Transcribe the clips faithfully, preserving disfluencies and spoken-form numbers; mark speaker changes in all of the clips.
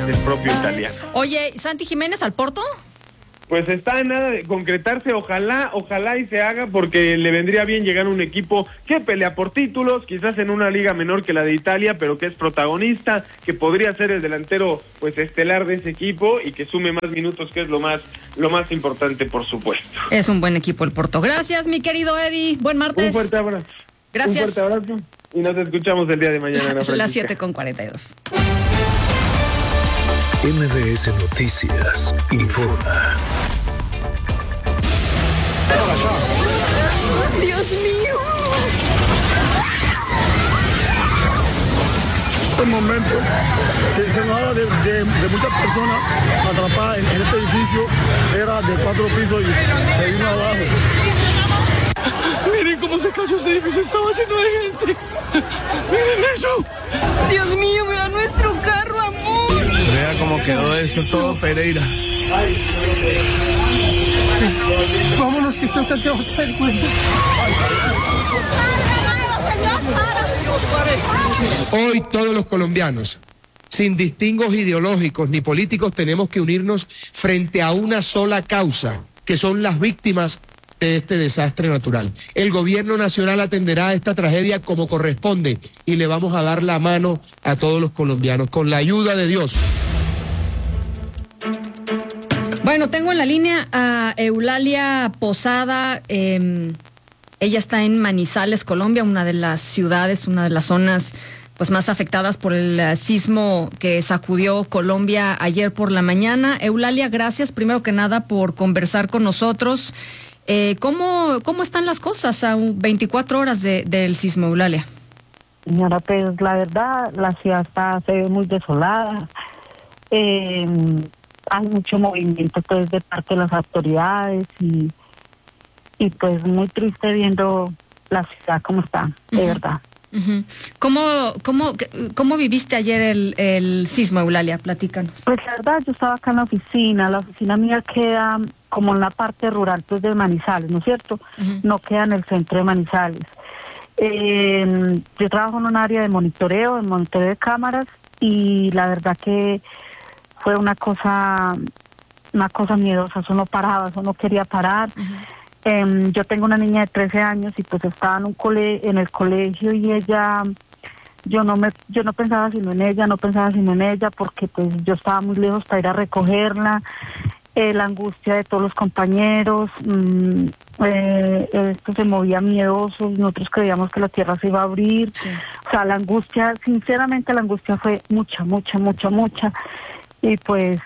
Speaker 1: del propio italiano.
Speaker 2: Oye, ¿Santi Jiménez al Porto?
Speaker 1: Pues está en nada de concretarse, ojalá, ojalá y se haga, porque le vendría bien llegar a un equipo que pelea por títulos, quizás en una liga menor que la de Italia, pero que es protagonista, que podría ser el delantero pues estelar de ese equipo y que sume más minutos, que es lo más, lo más importante, por supuesto.
Speaker 2: Es un buen equipo el Porto. Gracias, mi querido Eddie. Buen martes.
Speaker 1: Un fuerte abrazo.
Speaker 2: Gracias.
Speaker 1: Un fuerte abrazo y nos escuchamos el día de mañana. Ana
Speaker 2: Las siete con cuarenta y dos.
Speaker 3: M B S Noticias informa.
Speaker 4: Dios mío.
Speaker 5: Este momento se, se nos habla de, de, de muchas personas atrapadas en, en este edificio. Era de cuatro pisos y se vino abajo.
Speaker 4: Miren cómo se cayó ese edificio, estaba lleno de gente. Miren eso. Dios mío, mira nuestro carro, amor.
Speaker 6: Vea cómo quedó esto todo, Pereira.
Speaker 5: Vámonos, que está usted va a hacer cuenta.
Speaker 7: Hoy todos los colombianos, sin distingos ideológicos ni políticos, tenemos que unirnos frente a una sola causa, que son las víctimas de este desastre natural. El gobierno nacional atenderá a esta tragedia como corresponde y le vamos a dar la mano a todos los colombianos, con la ayuda de Dios.
Speaker 2: Bueno, tengo en la línea a Eulalia Posada. Eh, ella está en Manizales, Colombia, una de las ciudades, una de las zonas pues más afectadas por el uh, sismo que sacudió Colombia ayer por la mañana. Eulalia, gracias primero que nada por conversar con nosotros. Eh, ¿cómo, ¿Cómo están las cosas a veinticuatro horas de, del sismo, Eulalia?
Speaker 8: Señora, pues la verdad, la ciudad está, se ve muy desolada. Eh, hay mucho movimiento pues de parte de las autoridades y, y pues muy triste viendo la ciudad como está, de uh-huh. verdad.
Speaker 2: Uh-huh. ¿Cómo, cómo, ¿Cómo viviste ayer el, el sismo, Eulalia? Platícanos.
Speaker 8: Pues la verdad, yo estaba acá en la oficina. La oficina mía queda como en la parte rural pues de Manizales, ¿no es cierto? Uh-huh. No queda en el centro de Manizales. Eh, yo trabajo en un área de monitoreo, en monitoreo de cámaras, y la verdad que fue una cosa, una cosa miedosa. Eso no paraba, eso no quería parar. Uh-huh. Eh, yo tengo una niña de trece años y pues estaba en un cole, en el colegio, y ella, yo no me, yo no pensaba sino en ella, no pensaba sino en ella, porque pues yo estaba muy lejos para ir a recogerla. Eh, la angustia de todos los compañeros, mmm, eh, esto se movía miedoso, nosotros creíamos que la tierra se iba a abrir. Sí. O sea, la angustia, sinceramente la angustia fue mucha, mucha, mucha, mucha. Y pues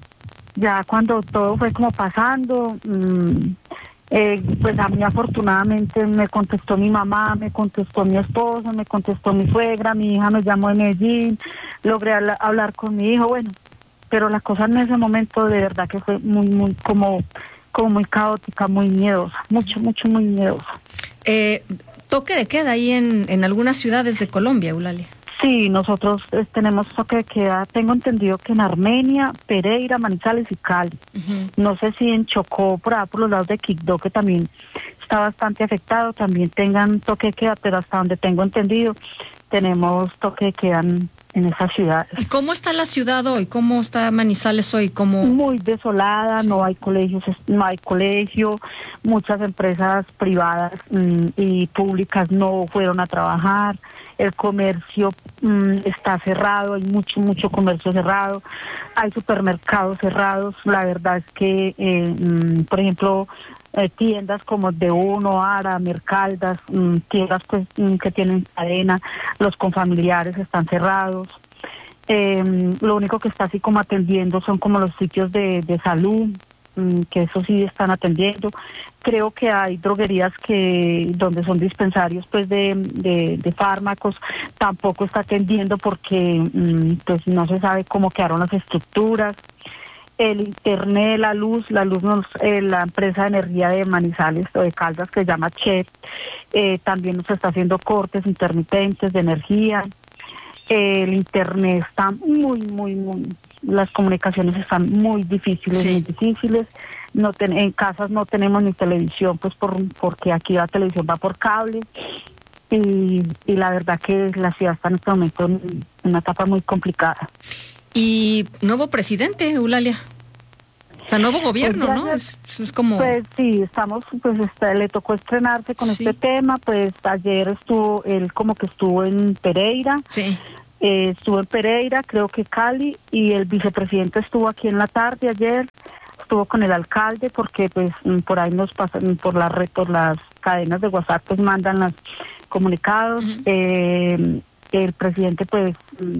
Speaker 8: ya cuando todo fue como pasando, mmm, Eh, pues a mí afortunadamente me contestó mi mamá, me contestó mi esposo, me contestó mi suegra, mi hija me llamó de Medellín, logré habla, hablar con mi hijo, bueno, pero la cosa en ese momento de verdad que fue muy, muy, como, como muy caótica, muy miedosa, mucho, mucho, muy miedosa.
Speaker 2: Eh, ¿Toque de queda ahí en, en algunas ciudades de Colombia, Eulalia?
Speaker 8: Sí, nosotros eh, tenemos toque de queda. Tengo entendido que en Armenia, Pereira, Manizales y Cali. Uh-huh. No sé si en Chocó, por allá por los lados de Quibdó, que también está bastante afectado, también tengan toque de queda, pero hasta donde tengo entendido, tenemos toque de queda en, en esas ciudades.
Speaker 2: ¿Y cómo está la ciudad hoy? ¿Cómo está Manizales hoy? ¿Cómo?
Speaker 8: Muy desolada, sí. no hay colegios, no hay colegio, muchas empresas privadas mmm, y públicas no fueron a trabajar. El comercio mmm, está cerrado, hay mucho, mucho comercio cerrado, hay supermercados cerrados. La verdad es que, eh, mmm, por ejemplo, eh, tiendas como De Uno, Ara, Mercaldas, mmm, tiendas pues, mmm, que tienen cadena, los confamiliares están cerrados. Eh, lo único que está así como atendiendo son como los sitios de, de salud, que eso sí están atendiendo. Creo que hay droguerías que donde son dispensarios pues de, de, de fármacos, tampoco está atendiendo porque pues no se sabe cómo quedaron las estructuras. El internet, la luz, la luz nos, eh, la empresa de energía de Manizales o de Caldas que se llama Chef, eh, también nos está haciendo cortes intermitentes de energía. Eh, el internet está muy, muy, muy, las comunicaciones están muy difíciles, sí. muy difíciles. No ten, en casas no tenemos ni televisión, pues por porque aquí la televisión va por cable. Y, y la verdad que la ciudad está en este momento en una etapa muy complicada.
Speaker 2: Y nuevo presidente, Eulalia. O sea, nuevo gobierno,
Speaker 8: pues
Speaker 2: ¿no? Es, es como...
Speaker 8: Pues sí, estamos, pues este, le tocó estrenarse con sí. este tema, pues ayer estuvo, él como que estuvo en Pereira.
Speaker 2: Sí.
Speaker 8: Eh, estuvo en Pereira, creo que Cali, y el vicepresidente estuvo aquí en la tarde ayer, estuvo con el alcalde, porque pues por ahí nos pasan, por la red, por las cadenas de WhatsApp, pues mandan los comunicados. Uh-huh. Eh, el presidente pues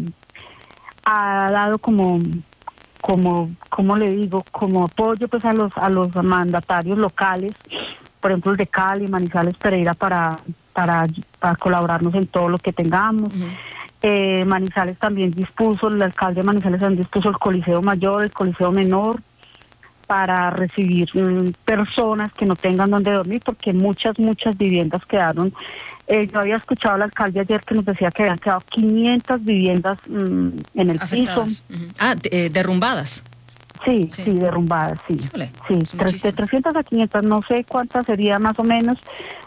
Speaker 8: ha dado como... como como le digo, como apoyo pues a los a los mandatarios locales, por ejemplo el de Cali, Manizales, Pereira, para para, para colaborarnos en todo lo que tengamos. Uh-huh. eh, Manizales también dispuso, el alcalde de Manizales también dispuso el Coliseo Mayor, el Coliseo Menor, para recibir um, personas que no tengan donde dormir, porque muchas, muchas viviendas quedaron. Eh, yo había escuchado al alcalde ayer que nos decía que habían quedado quinientas viviendas um, en el
Speaker 2: afectadas. Piso. Uh-huh. Ah, eh, derrumbadas.
Speaker 8: Sí, sí, sí, derrumbadas, sí.
Speaker 2: Híjole,
Speaker 8: sí, tres, de trescientas a quinientas, no sé cuántas sería más o menos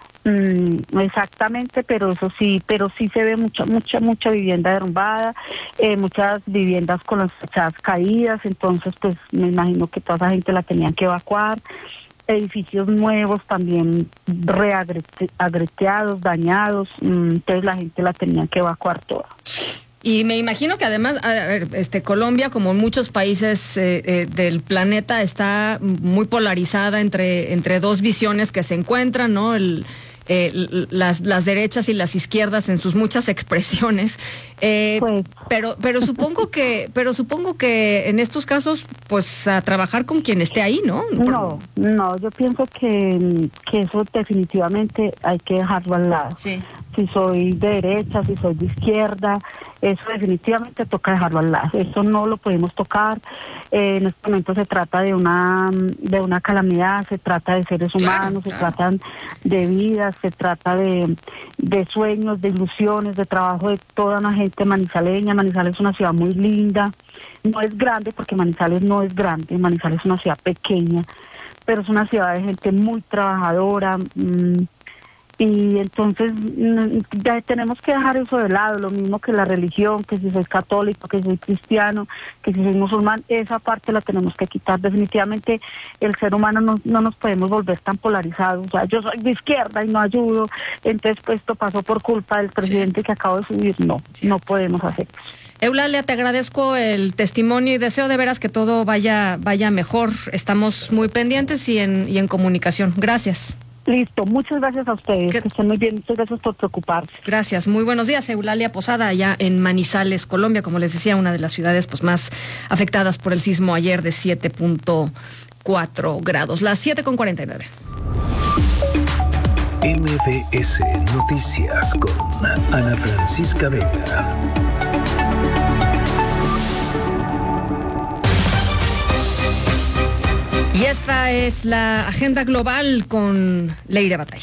Speaker 8: um, exactamente, pero eso sí, pero sí se ve mucha, mucha, mucha vivienda derrumbada, eh, muchas viviendas con las fachadas caídas, entonces pues me imagino que toda esa gente la tenían que evacuar. Edificios nuevos también reagreteados, dañados, entonces la gente la tenía que evacuar toda.
Speaker 2: Y me imagino que además, a ver, este Colombia, como muchos países eh, eh, del planeta, está muy polarizada entre entre dos visiones que se encuentran, ¿no? El Eh, las las derechas y las izquierdas en sus muchas expresiones, eh, pues. pero pero supongo que pero supongo que en estos casos pues a trabajar con quien esté ahí, ¿no?
Speaker 8: No, no, yo pienso que, que eso definitivamente hay que dejarlo al lado.
Speaker 2: Sí.
Speaker 8: Si soy de derecha, si soy de izquierda, eso definitivamente toca dejarlo al lado. Eso no lo podemos tocar. Eh, en este momento se trata de una de una calamidad, se trata de seres humanos, claro, claro. se tratan de vidas, se trata de, de sueños, de ilusiones, de trabajo de toda una gente manizaleña. Manizales es una ciudad muy linda, no es grande porque Manizales no es grande, Manizales es una ciudad pequeña, pero es una ciudad de gente muy trabajadora, mmm, y entonces ya tenemos que dejar eso de lado, lo mismo que la religión, que si soy católico, que si soy cristiano, que si soy musulmán, esa parte la tenemos que quitar. Definitivamente el ser humano no, no nos podemos volver tan polarizados, o sea, yo soy de izquierda y no ayudo, entonces pues esto pasó por culpa del presidente sí. que acabo de subir, no, sí. no podemos hacer.
Speaker 2: Eulalia, te agradezco el testimonio y deseo de veras que todo vaya vaya mejor, estamos muy pendientes y en, y en comunicación. Gracias.
Speaker 8: Listo, muchas gracias a ustedes, que estén muy bien, muchas gracias por preocuparse.
Speaker 2: Gracias, muy buenos días. Eulalia Posada, allá en Manizales, Colombia, como les decía, una de las ciudades pues más afectadas por el sismo ayer de siete punto cuatro grados. Las siete con cuarenta y nueve.
Speaker 3: M B S Noticias con Ana Francisca Vega.
Speaker 2: Y esta es la agenda global con Leire Batalla.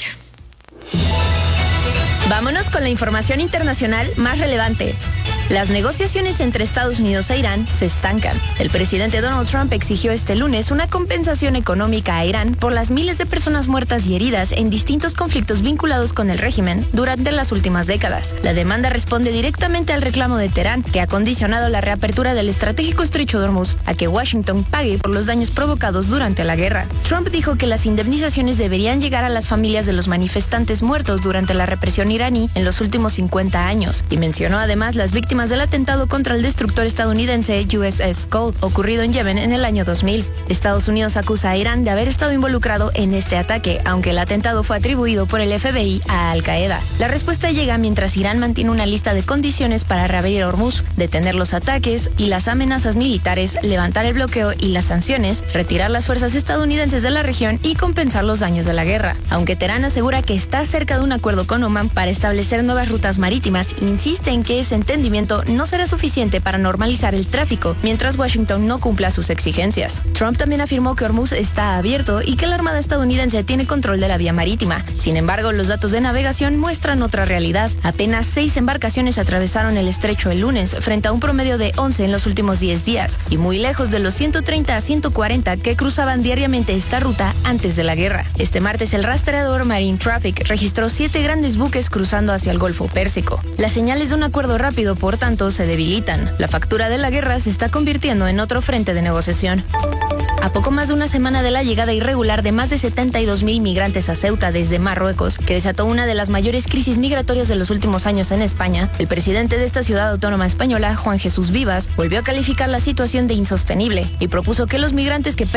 Speaker 9: Vámonos con la información internacional más relevante. Las negociaciones entre Estados Unidos e Irán se estancan. El presidente Donald Trump exigió este lunes una compensación económica a Irán por las miles de personas muertas y heridas en distintos conflictos vinculados con el régimen durante las últimas décadas. La demanda responde directamente al reclamo de Teherán, que ha condicionado la reapertura del estratégico estrecho de Hormuz a que Washington pague por los daños provocados durante la guerra. Trump dijo que las indemnizaciones deberían llegar a las familias de los manifestantes muertos durante la represión iraní en los últimos cincuenta años, y mencionó además las víctimas del atentado contra el destructor estadounidense U S S Cole, ocurrido en Yemen en el año dos mil. Estados Unidos acusa a Irán de haber estado involucrado en este ataque, aunque el atentado fue atribuido por el F B I a Al Qaeda. La respuesta llega mientras Irán mantiene una lista de condiciones para reabrir Hormuz, detener los ataques y las amenazas militares, levantar el bloqueo y las sanciones, retirar las fuerzas estadounidenses de la región y compensar los daños de la guerra. Aunque Teherán asegura que está cerca de un acuerdo con Omán para establecer nuevas rutas marítimas, insiste en que ese entendimiento no será suficiente para normalizar el tráfico, mientras Washington no cumpla sus exigencias. Trump también afirmó que Hormuz está abierto y que la Armada estadounidense tiene control de la vía marítima. Sin embargo, los datos de navegación muestran otra realidad. Apenas seis embarcaciones atravesaron el estrecho el lunes, frente a un promedio de once en los últimos diez días, y muy lejos de los ciento treinta a ciento cuarenta que cruzaban diariamente esta ruta antes de la guerra. Este martes, el rastreador Marine Traffic registró siete grandes buques cruzando hacia el Golfo Pérsico. Las señales de un acuerdo rápido por por tanto, se debilitan. La factura de la guerra se está convirtiendo en otro frente de negociación. A poco más de una semana de la llegada irregular de más de setenta y dos mil migrantes a Ceuta desde Marruecos, que desató una de las mayores crisis migratorias de los últimos años en España, el presidente de esta ciudad autónoma española, Juan Jesús Vivas, volvió a calificar la situación de insostenible y propuso que los migrantes que